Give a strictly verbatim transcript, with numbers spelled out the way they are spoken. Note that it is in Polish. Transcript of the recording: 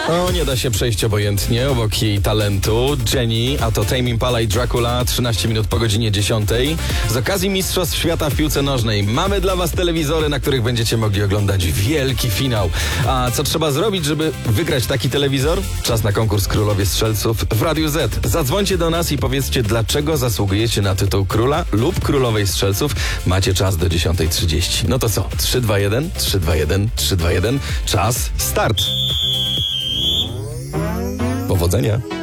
O, nie da się przejść obojętnie obok jej talentu. Jennie, a to Tame Impala i Dracula, trzynaście minut po godzinie dziesiątej. Z okazji Mistrzostw Świata w piłce nożnej mamy dla was telewizory, na których będziecie mogli oglądać wielki finał. A co trzeba zrobić, żeby wygrać taki telewizor? Czas na konkurs Królowie Strzelców w Radiu Z. Zadzwońcie do nas i powiedzcie, dlaczego zasługujecie na tytuł króla lub królowej strzelców. Macie czas do dziesiątej trzydzieści. No to co? trzy dwa jeden, trzy dwa jeden, trzy dwa jeden. Czas, start. Powodzenia.